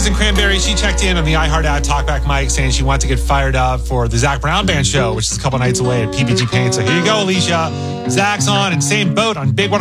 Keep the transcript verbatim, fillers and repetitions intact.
Alicia's in Cranberry. She checked in on the iHeart app Talkback mic saying she wants to get fired up for the Zach Brown Band show, which is a couple nights away at P B G Paint. So here you go, Alicia. Zach's on and same boat on Big one.